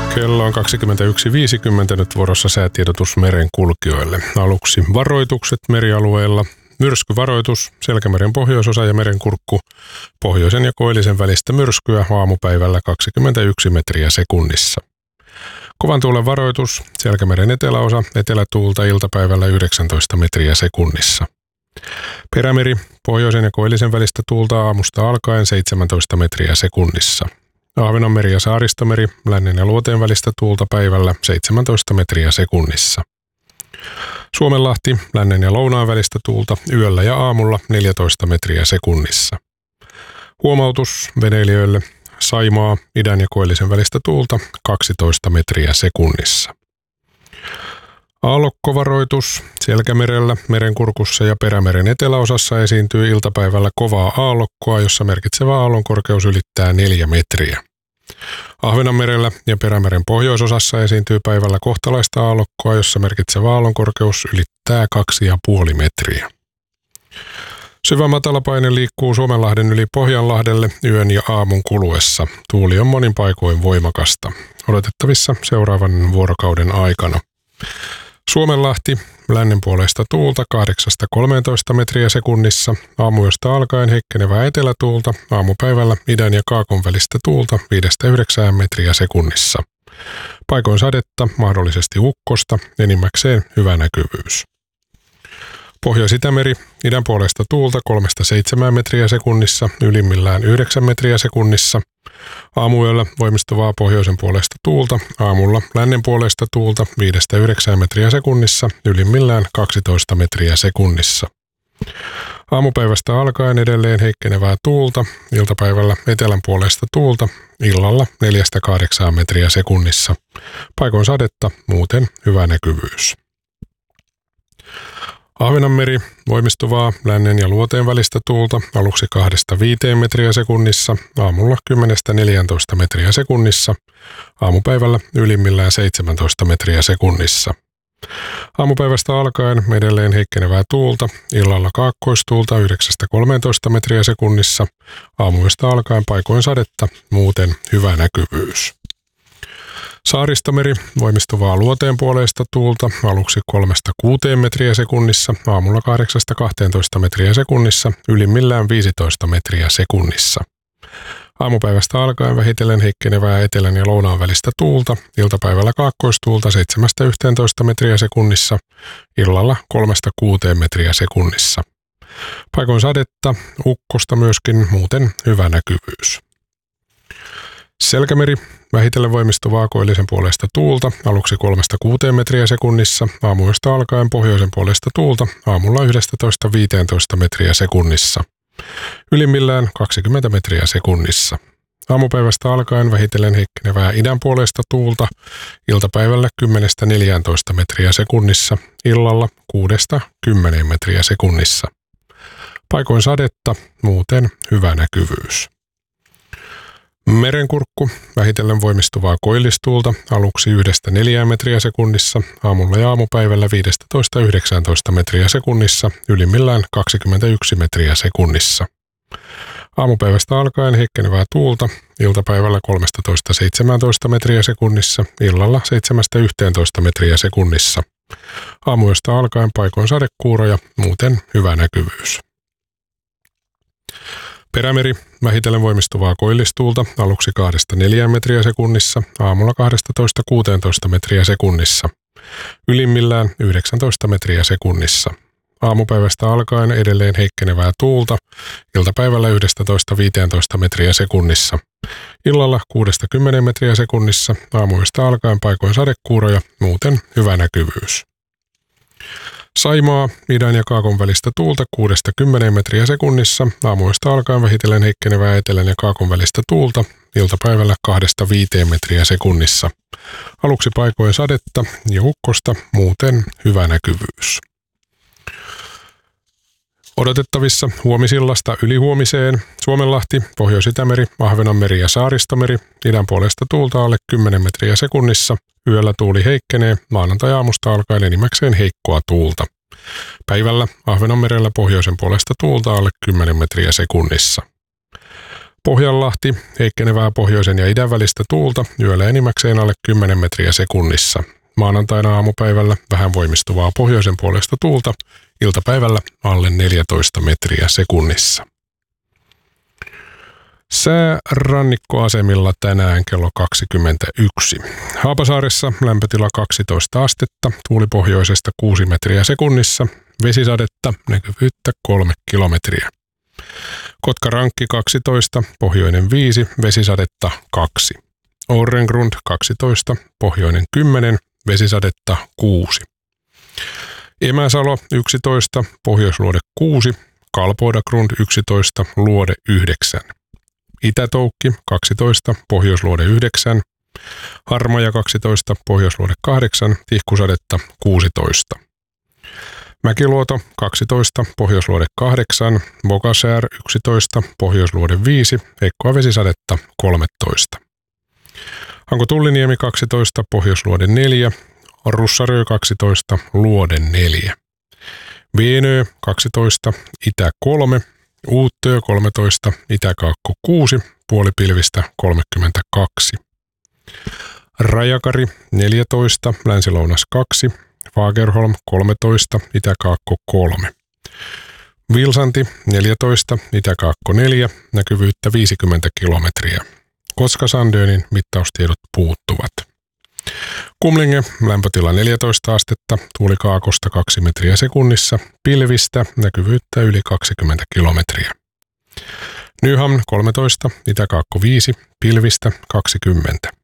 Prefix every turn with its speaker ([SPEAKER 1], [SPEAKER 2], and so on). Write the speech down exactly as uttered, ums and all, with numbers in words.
[SPEAKER 1] Kello on kaksikymmentäyksi viisikymmentä, nyt vuorossa säätiedotus merenkulkijoille. Aluksi varoitukset merialueilla. Myrskyvaroitus, Selkämeren pohjoisosa ja merenkurkku. Pohjoisen ja koillisen välistä myrskyä aamupäivällä kaksikymmentäyksi metriä sekunnissa. Kovan tuulen varoitus, Selkämeren eteläosa, etelätuulta iltapäivällä yhdeksäntoista metriä sekunnissa. Perämeri, pohjoisen ja koillisen välistä tuulta aamusta alkaen seitsemäntoista metriä sekunnissa. Ahvenanmeri ja Saaristomeri, lännen ja luoteen välistä tuulta päivällä seitsemäntoista metriä sekunnissa. Suomenlahti, lännen ja lounaan välistä tuulta yöllä ja aamulla neljätoista metriä sekunnissa. Huomautus veneilijöille, Saimaa, idän ja koillisen välistä tuulta kaksitoista metriä sekunnissa. Aallokkovaroitus, Selkämerellä, merenkurkussa ja Perämeren eteläosassa esiintyy iltapäivällä kovaa aallokkoa, jossa merkitsevä aallonkorkeus ylittää neljä metriä. Ahvenanmerellä ja Perämeren pohjoisosassa esiintyy päivällä kohtalaista aallokkoa, jossa merkitsevä aallonkorkeus ylittää kaksi pilkku viisi metriä. Syvä matalapaine liikkuu Suomenlahden yli Pohjanlahdelle yön ja aamun kuluessa. Tuuli on monin paikoin voimakasta. Odotettavissa seuraavan vuorokauden aikana. Suomenlahti, lännen puolesta tuulta kahdeksasta kolmeentoista metriä sekunnissa, aamuyöstä alkaen heikkenevää etelätuulta, aamupäivällä idän ja kaakon välistä tuulta viidestä yhdeksään metriä sekunnissa. Paikoin sadetta, mahdollisesti ukkosta, enimmäkseen hyvä näkyvyys. Pohjois-Itämeri, idän puolesta tuulta kolmesta seitsemään metriä sekunnissa, ylimmillään yhdeksän metriä sekunnissa. Aamuyöllä voimistuvaa pohjoisen puolesta tuulta, aamulla lännen puolesta tuulta viidestä yhdeksään metriä sekunnissa, ylimmillään kaksitoista metriä sekunnissa. Aamupäivästä alkaen edelleen heikkenevää tuulta, iltapäivällä etelän puolesta tuulta, illalla neljästä kahdeksaan metriä sekunnissa. Paikoin sadetta, muuten hyvä näkyvyys. Ahvenanmeri, voimistuvaa lännen ja luoteen välistä tuulta, aluksi kahdesta viiteen metriä sekunnissa, aamulla kymmenestä neljääntoista metriä sekunnissa, aamupäivällä ylimmillään seitsemäntoista metriä sekunnissa. Aamupäivästä alkaen edelleen heikkenevää tuulta, illalla kaakkoistuulta yhdeksästä kolmeentoista metriä sekunnissa, aamuyöstä alkaen paikoin sadetta, muuten hyvä näkyvyys. Saaristomeri, voimistuvaa luoteen puoleista tuulta, aluksi kolmesta kuuteen metriä sekunnissa, aamulla kahdeksasta kahteentoista metriä sekunnissa, ylimmillään viisitoista metriä sekunnissa. Aamupäivästä alkaen vähitellen heikkenevää etelän ja lounaan välistä tuulta, iltapäivällä kaakkoistuulta seitsemästä yhteentoista metriä sekunnissa, illalla kolmesta kuuteen metriä sekunnissa. Paikoin sadetta, ukkosta myöskin, muuten hyvä näkyvyys. Selkämeri, vähitellen voimistuvaa koillisen puolesta tuulta, aluksi kolmesta kuuteen metriä sekunnissa, aamuyöstä alkaen pohjoisen puolesta tuulta, aamulla yhdestätoista viiteentoista metriä sekunnissa. Ylimmillään kaksikymmentä metriä sekunnissa. Aamupäivästä alkaen vähitellen heikkenevää idän puolesta tuulta, iltapäivällä kymmenestä neljääntoista metriä sekunnissa, illalla kuudesta kymmeneen metriä sekunnissa. Paikoin sadetta, muuten hyvä näkyvyys. Merenkurkku, vähitellen voimistuvaa koillistuulta, aluksi yhdestä neljään metriä sekunnissa, aamulla ja aamupäivällä viidestätoista yhdeksääntoista metriä sekunnissa, ylimmillään kaksikymmentäyksi metriä sekunnissa. Aamupäivästä alkaen heikkenevää tuulta, iltapäivällä kolmestatoista seitsemääntoista metriä sekunnissa, illalla seitsemästä yhteentoista metriä sekunnissa. Aamuyöstä alkaen paikoin sadekuuroja, muuten hyvä näkyvyys. Perämeri, vähitellen voimistuvaa koillistuulta, aluksi kahdesta neljään metriä sekunnissa, aamulla kahdestatoista kuuteentoista metriä sekunnissa. Ylimmillään yhdeksäntoista metriä sekunnissa. Aamupäivästä alkaen edelleen heikkenevää tuulta, iltapäivällä yhdestätoista viiteentoista metriä sekunnissa. Illalla kuudesta kymmeneen metriä sekunnissa, aamuyöstä alkaen paikoin sadekuuroja, muuten hyvä näkyvyys. Saimaa, idän ja kaakon välistä tuulta kuudesta kymmeneen metriä sekunnissa, aamuyöstä alkaen vähitellen heikkenevää etelän ja kaakon välistä tuulta, iltapäivällä kahdesta viiteen metriä sekunnissa. Aluksi paikoin sadetta ja ukkosta, muuten hyvä näkyvyys. Odotettavissa huomisillasta ylihuomiseen Suomenlahti, Pohjois-Itämeri, Ahvenanmeri ja Saaristomeri, idän puolesta tuulta alle kymmenen metriä sekunnissa, yöllä tuuli heikkenee, maanantai-aamusta alkaen enimmäkseen heikkoa tuulta. Päivällä Ahvenanmerellä pohjoisen puolesta tuulta alle kymmenen metriä sekunnissa. Pohjanlahti, heikkenevää pohjoisen ja idän välistä tuulta, yöllä enimmäkseen alle kymmenen metriä sekunnissa. Maanantaina aamupäivällä vähän voimistuvaa pohjoisen puolesta tuulta, iltapäivällä alle neljätoista metriä sekunnissa. Sää rannikkoasemilla tänään kello kaksikymmentäyksi. Haapasaaressa lämpötila kaksitoista astetta, tuuli pohjoisesta kuusi metriä sekunnissa, vesisadetta, näkyvyyttä kolme kilometriä. Kotkarankki kaksitoista, pohjoinen viisi, vesisadetta kaksi. Orrengrund kaksitoista, pohjoinen kymmenen, vesisadetta kuusi. Emäsalo yksitoista, pohjoisluode kuusi, Kalpoidagrund yksitoista, luode yhdeksän. Itätoukki kaksitoista, pohjoisluode yhdeksän, Harmaja kaksitoista, pohjoisluode kahdeksan, tihkusadetta kuusitoista. Mäkiluoto kaksitoista, pohjoisluode kahdeksan, Bogasär yksitoista, pohjoisluode viisi, heikkoa vesisadetta kolmetoista. Hanko Tulliniemi kaksitoista, pohjoisluode neljä, Russarö kaksitoista, luode neljä. Veenö kaksitoista, itä kolme, Uuttöö kolmetoista, itäkaakko kuusi, puolipilvistä kolmekymmentäkaksi. Rajakari neljätoista, länsilounas kaksi, Fagerholm kolmetoista, itäkaakko kolme. Vilsanti neljätoista, itäkaakko neljä, näkyvyyttä viisikymmentä kilometriä. Koska-Sandönin mittaustiedot puuttuvat. Kumlinge, lämpötila neljätoista astetta, tuuli kaakosta kaksi metriä sekunnissa, pilvistä, näkyvyyttä yli kaksikymmentä kilometriä. Nyhamn kolmetoista, itäkaakko viisi, pilvistä kaksikymmentä.